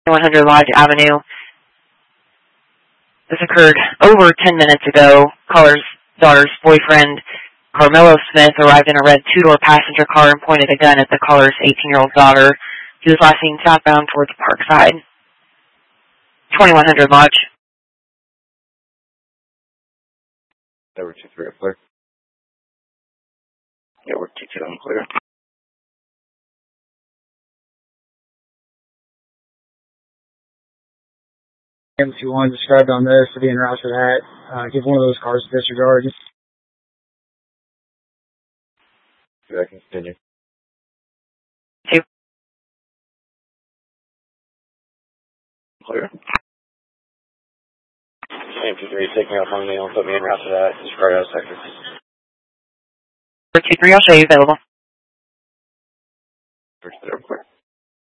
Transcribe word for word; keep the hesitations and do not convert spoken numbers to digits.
one hundred Lodge Avenue. This occurred over ten minutes ago. Caller's daughter's boyfriend, Carmelo Smith, arrived in a red two-door passenger car and pointed a gun at the caller's eighteen-year-old daughter. He was last seen southbound towards Parkside. twenty-one hundred Lodge. Over two three, clear. Yeah, we're two two, I'm clear. M two one described on this to be en route for that. Uh, give one of those cars a disregard. Yeah, I can continue. Two. Clear. M two three, take me off on me, I'll put me en route for that. Disregard out of sector. two three, I'll show you available. First, clear.